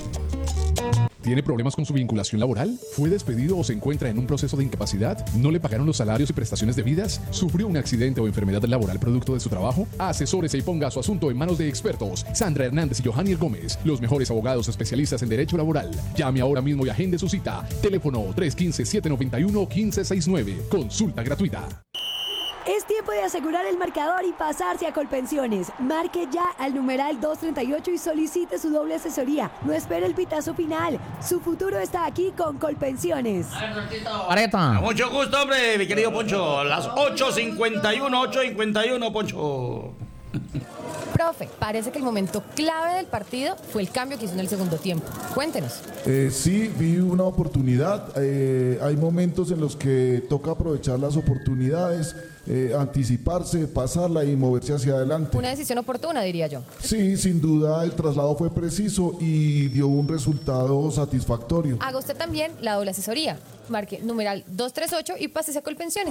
S: ¿Tiene problemas con su vinculación laboral? ¿Fue despedido o se encuentra en un proceso de incapacidad? ¿No le pagaron los salarios y prestaciones debidas? ¿Sufrió un accidente o enfermedad laboral producto de su trabajo? Asesórese y ponga su asunto en manos de expertos. Sandra Hernández y Johannier Gómez, los mejores abogados especialistas en derecho laboral. Llame ahora mismo y agende su cita. Teléfono tres uno cinco, siete nueve uno, uno cinco seis nueve. Consulta gratuita.
T: Es tiempo de asegurar el marcador y pasarse a Colpensiones. Marque ya al numeral dos treinta y ocho y solicite su doble asesoría. No espere el pitazo final. Su futuro está aquí con Colpensiones.
A: Areta.
D: Mucho gusto, hombre, mi querido Poncho. Las ocho cincuenta y uno, ocho cincuenta y uno, Poncho.
U: Profe, parece que el momento clave del partido fue el cambio que hizo en el segundo tiempo. Cuéntenos.
N: Eh, sí, vi una oportunidad. Eh, hay momentos en los que toca aprovechar las oportunidades, eh, anticiparse, pasarla y moverse hacia adelante.
U: Una decisión oportuna, diría yo.
N: Sí, sin duda el traslado fue preciso y dio un resultado satisfactorio.
U: Haga usted también la doble asesoría. Marque numeral dos treinta y ocho y pásese a Colpensiones.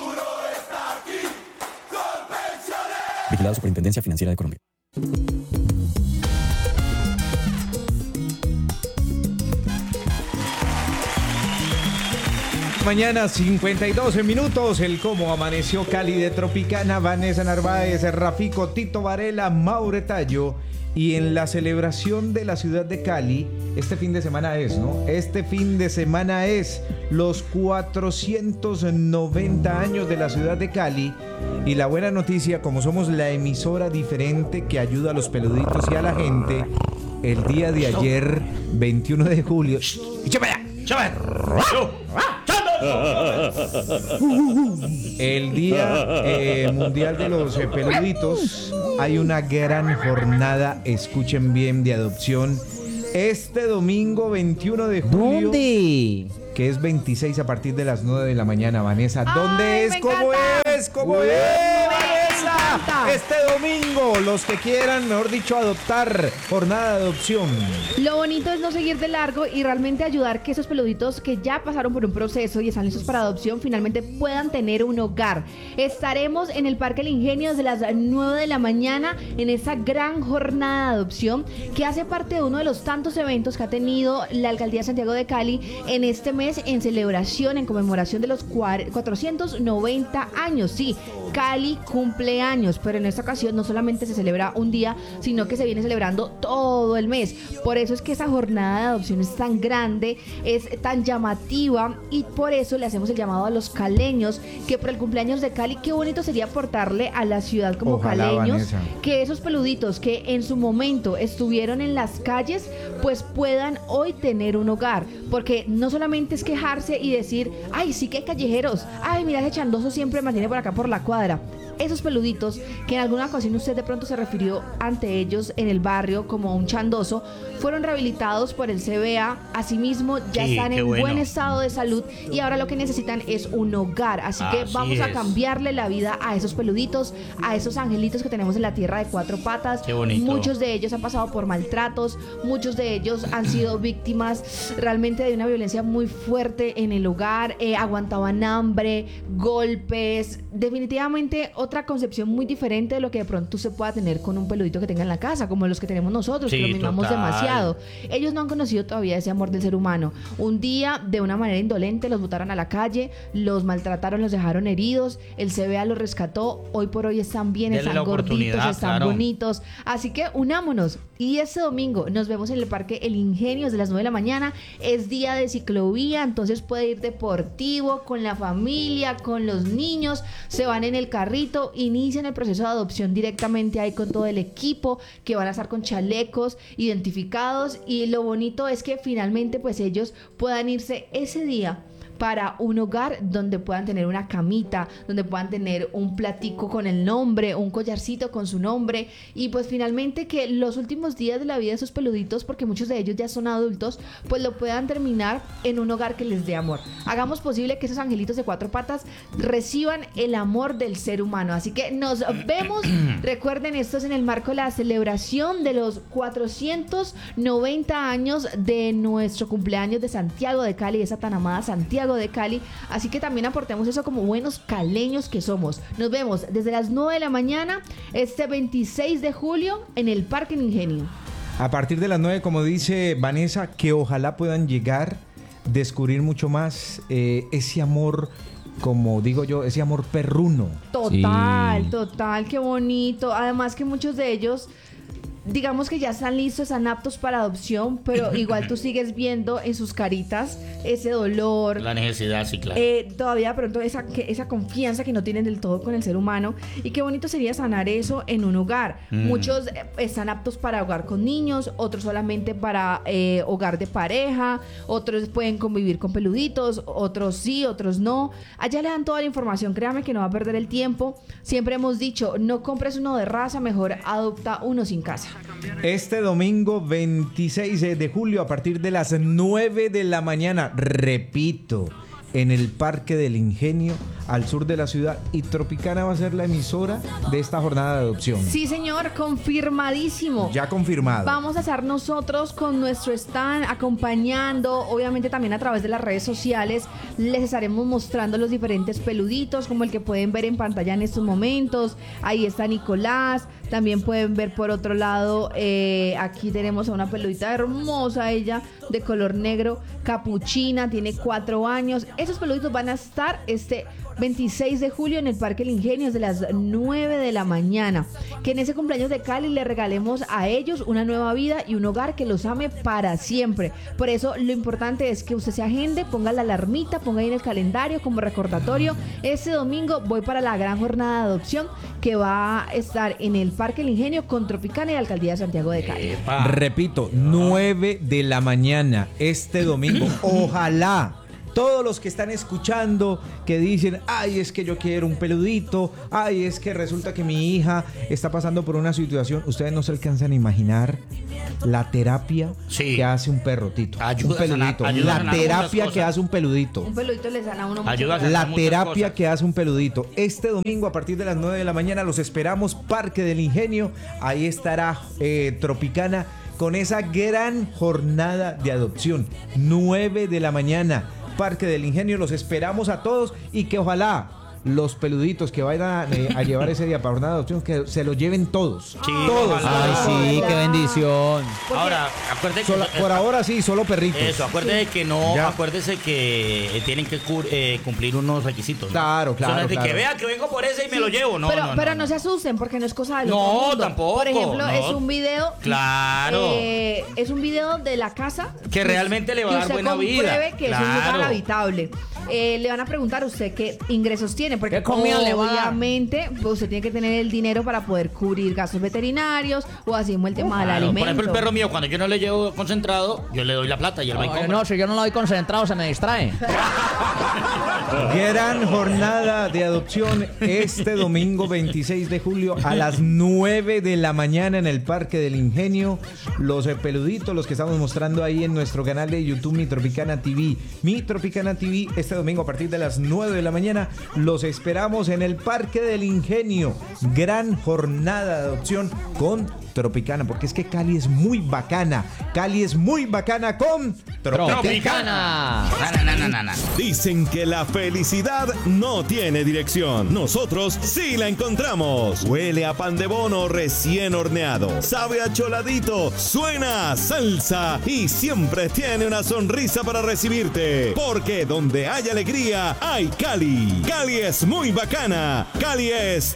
F: Vigilado Superintendencia Financiera de Colombia.
B: Mañana cincuenta y dos minutos, el cómo amaneció Cali de Tropicana, Vanessa Narváez, Rafico, Tito Varela, Maure Tallo Y en la celebración de la ciudad de Cali, este fin de semana es, ¿no? Este fin de semana es los cuatrocientos noventa años de la ciudad de Cali. Y la buena noticia, como somos la emisora diferente que ayuda a los peluditos y a la gente, el día de ayer, veintiuno de julio... El Día eh, Mundial de los eh, Peluditos, hay una gran jornada, escuchen bien, de adopción. Este domingo veintiuno de julio.
A: ¿Dónde?
B: Que es veintiséis a partir de las nueve de la mañana, Vanessa. ¿Dónde
E: Ay,
B: es?
E: me
B: ¿Cómo
E: encanta.
B: es? ¿Cómo es, Vanessa? Este domingo, los que quieran, mejor dicho, adoptar, jornada de adopción.
E: Lo bonito es no seguir de largo y realmente ayudar que esos peluditos que ya pasaron por un proceso y están listos para adopción finalmente puedan tener un hogar. Estaremos en el Parque El Ingenio desde las nueve de la mañana en esa gran jornada de adopción que hace parte de uno de los tantos eventos que ha tenido la Alcaldía de Santiago de Cali en este mes en celebración, en conmemoración de los cuatrocientos noventa años. Sí, Cali cumple años, pero en esta ocasión no solamente se celebra un día, sino que se viene celebrando todo el mes. Por eso es que esa jornada de adopción es tan grande, es tan llamativa y por eso le hacemos el llamado a los caleños que por el cumpleaños de Cali, qué bonito sería aportarle a la ciudad como
B: Ojalá,
E: caleños,
B: Vanessa,
E: que esos peluditos que en su momento estuvieron en las calles, pues puedan hoy tener un hogar. Porque no solamente es quejarse y decir, ay, sí que hay callejeros, ay, mira, ese chandoso siempre me mantiene por acá por la cuadra. Esos peluditos que en alguna ocasión usted de pronto se refirió ante ellos en el barrio como un chandoso, fueron rehabilitados por el C B A, asimismo ya
D: Sí,
E: están
D: qué
E: en
D: bueno.
E: buen estado de salud y ahora lo que necesitan es un hogar. Así que
D: Así
E: vamos a
D: es.
E: cambiarle la vida a esos peluditos, a esos angelitos que tenemos en la tierra de cuatro patas.
D: Qué bonito.
E: Muchos de ellos han pasado por maltratos, muchos de ellos han sido víctimas realmente de una violencia muy fuerte en el hogar, eh, aguantaban hambre, golpes, definitivamente otra concepción muy diferente de lo que de pronto se pueda tener con un peludito que tenga en la casa, como los que tenemos nosotros,
D: Sí,
E: que lo mimamos
D: total.
E: demasiado. Ellos no han conocido todavía ese amor del ser humano. Un día, de una manera indolente, los botaron a la calle, los maltrataron, los dejaron heridos, el C B A los rescató, hoy por hoy están bien,
D: Denle
E: están
D: la
E: gorditos,
D: oportunidad,
E: están
D: claro.
E: bonitos. Así que unámonos. Y este domingo nos vemos en el Parque El Ingenio desde las nueve de la mañana. Es día de ciclovía, entonces puede ir deportivo, con la familia, con los niños, se van en el carrito, inician el proceso de adopción directamente ahí con todo el equipo, que van a estar con chalecos identificados, y lo bonito es que finalmente pues ellos puedan irse ese día para un hogar donde puedan tener una camita, donde puedan tener un platico con el nombre, un collarcito con su nombre, y pues finalmente que los últimos días de la vida de esos peluditos, porque muchos de ellos ya son adultos, pues lo puedan terminar en un hogar que les dé amor. Hagamos posible que esos angelitos de cuatro patas reciban el amor del ser humano. Así que nos vemos. Recuerden, esto es en el marco de la celebración de los cuatrocientos noventa años de nuestro cumpleaños de Santiago de Cali, esa tan amada Santiago de Cali, así que también aportemos eso como buenos caleños que somos. Nos vemos desde las nueve de la mañana este veintiséis de julio en el Parque El Ingenio.
B: A partir de las nueve, como dice Vanessa, que ojalá puedan llegar, descubrir mucho más eh, ese amor, como digo yo, ese amor perruno.
E: Total,
B: Sí.
E: total, qué bonito. Además que muchos de ellos, digamos que ya están listos, están aptos para adopción, pero igual tú sigues viendo en sus caritas ese dolor.
D: La necesidad, sí, claro.
E: Eh, todavía pronto esa, que, esa confianza que no tienen del todo con el ser humano, y qué bonito sería sanar eso en un hogar.
D: Mm.
E: Muchos eh, están aptos para hogar con niños, otros solamente para eh, hogar de pareja, otros pueden convivir con peluditos, otros sí, otros no. Allá le dan toda la información, créame que no va a perder el tiempo. Siempre hemos dicho, no compres uno de raza, mejor adopta uno sin casa.
B: Este domingo veintiséis de julio a partir de las nueve de la mañana, repito, en el Parque del Ingenio, al sur de la ciudad, y Tropicana va a ser la emisora de esta jornada de adopción.
E: Sí, señor, confirmadísimo.
B: Ya confirmado.
E: Vamos a estar nosotros con nuestro stand acompañando, obviamente también a través de las redes sociales. Les estaremos mostrando los diferentes peluditos, como el que pueden ver en pantalla en estos momentos. Ahí está Nicolás. También pueden ver por otro lado, eh, aquí tenemos a una peludita hermosa, ella de color negro, capuchina, tiene cuatro años. Esos peluditos van a estar este veintiséis de julio en el Parque El Ingenio, desde las nueve de la mañana. Que en ese cumpleaños de Cali le regalemos a ellos una nueva vida y un hogar que los ame para siempre. Por eso lo importante es que usted se agende, ponga la alarmita, ponga ahí en el calendario como recordatorio. Este domingo voy para la gran jornada de adopción que va a estar en el Parque El Ingenio con Tropicana y Alcaldía de Santiago de Cali.
B: Epa. Repito, nueve de la mañana este domingo. Ojalá todos los que están escuchando que dicen, ay, es que yo quiero un peludito, ay, es que resulta que mi hija está pasando por una situación, ustedes no se alcanzan a imaginar la terapia sí. que hace un perro, Tito. Ayuda un peludito. A, ayuda la terapia que hace un peludito.
E: Un peludito le sana a uno
B: ayuda mucho. A la terapia que hace un peludito. Este domingo a partir de las nueve de la mañana los esperamos, Parque del Ingenio. Ahí estará eh, Tropicana con esa gran jornada de adopción. nueve de la mañana. Parque del Ingenio, los esperamos a todos y que ojalá los peluditos que vayan a, eh, a llevar ese día para una adopción, que se lo lleven todos.
A: Sí,
B: todos.
A: Ay, sí, qué bendición.
D: Ahora, acuérdese
B: que... Por ahora sí, solo perritos.
D: Eso, acuérdese
B: sí.
D: que no,
B: ya.
D: acuérdese que tienen que eh, cumplir unos requisitos, ¿no?
B: Claro, claro,
D: o sea,
B: claro.
D: Que vea que vengo por ese y sí, me lo llevo, ¿no?
E: Pero
D: no,
E: no,
D: no,
E: pero
D: no,
E: no se asusten porque no es cosa del
D: No,
E: otro mundo.
D: tampoco.
E: Por ejemplo,
D: no.
E: es un video.
D: Claro.
E: Eh, es un video de la casa.
D: Que realmente le va a dar buena vida.
E: Que usted compruebe que
D: claro.
E: es un lugar habitable. Eh, le van a preguntar a usted qué ingresos tiene, porque
A: ¿Qué comida le va a dar?
E: Obviamente, pues usted tiene que tener el dinero para poder cubrir gastos veterinarios o así como el tema del alimento.
D: Por ejemplo, el perro mío, cuando yo no le llevo concentrado, yo le doy la plata y él va y compra.
A: No, si yo no lo doy concentrado, se me distrae.
B: Gran jornada de adopción este domingo veintiséis de julio a las nueve de la mañana en el Parque del Ingenio. Los eh, peluditos, los que estamos mostrando ahí en nuestro canal de YouTube, Mi Tropicana T V. Mi Tropicana T V, este domingo a partir de las nueve de la mañana. Los esperamos en el Parque del Ingenio. Gran jornada de adopción con Tropicana, porque es que Cali es muy bacana. Cali es muy bacana con Tropicana.
A: Tropicana.
D: Na, na, na, na.
H: Dicen que la felicidad no tiene dirección. Nosotros sí la encontramos. Huele a pan de bono recién horneado. Sabe a choladito. Suena a salsa. Y siempre tiene una sonrisa para recibirte. Porque donde hay alegría, hay Cali. Cali es muy bacana. Cali es